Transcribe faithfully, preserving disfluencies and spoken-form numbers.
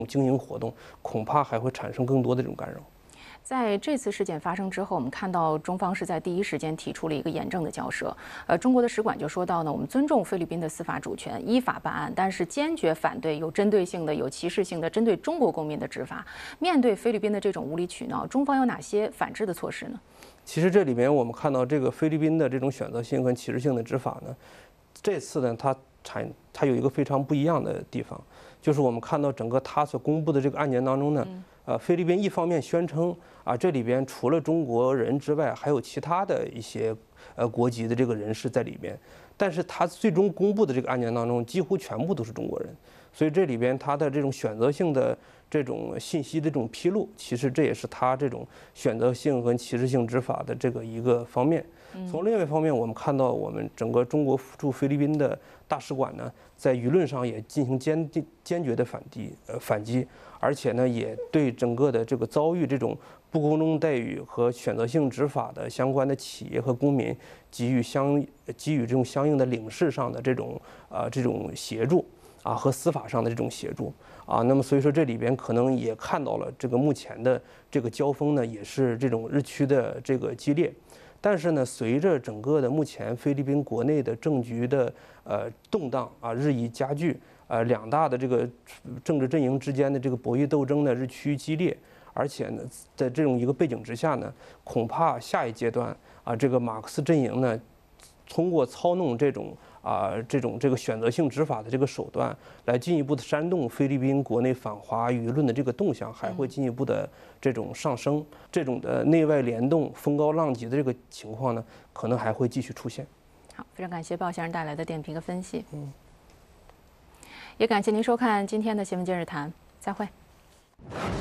经营活动，恐怕还会产生更多的这种干扰。 在这次事件发生之后，我们看到中方是在第一时间提出了一个严正的交涉。呃，中国的使馆就说到呢，我们尊重菲律宾的司法主权，依法办案，但是坚决反对有针对性的、有歧视性的针对中国公民的执法。面对菲律宾的这种无理取闹，中方有哪些反制的措施呢？ 其实这里面我们看到，这个菲律宾的这种选择性和歧视性的执法呢，这次呢，它产它有一个非常不一样的地方，就是我们看到整个它所公布的这个案件当中呢，呃，菲律宾一方面宣称啊，这里边除了中国人之外，还有其他的一些呃国籍的这个人士在里边，但是它最终公布的这个案件当中，几乎全部都是中国人，所以这里边它的这种选择性的这种信息的这种披露，其实这也是它这种选择性和歧视性执法的这个一个方面。从另外一方面，我们看到我们整个中国驻菲律宾的大使馆呢，在舆论上也进行坚定坚决的反击，呃反击，而且呢，也对整个的这个遭遇这种不公正待遇和选择性执法的相关的企业和公民给予相给予这种相应的领事上的这种呃这种协助啊和司法上的这种协助啊。那么所以说这里边可能也看到了这个目前的这个交锋呢，也是这种日趋的这个激烈。但是呢，随着整个的目前菲律宾国内的政局的呃动荡啊日益加剧，呃两大的这个政治阵营之间的这个博弈斗争呢日趋激烈，而且呢，在这种一个背景之下呢，恐怕下一阶段啊这个马克思阵营呢，通过操弄这种啊这种这个选择性执法的这个手段，来进一步的煽动菲律宾国内反华舆论的这个动向，还会进一步的这种上升，这种的内外联动、风高浪急的这个情况呢，可能还会继续出现。 好，非常感谢鲍先生带来的点评和分析。嗯，也感谢您收看今天的新闻今日谈，再会。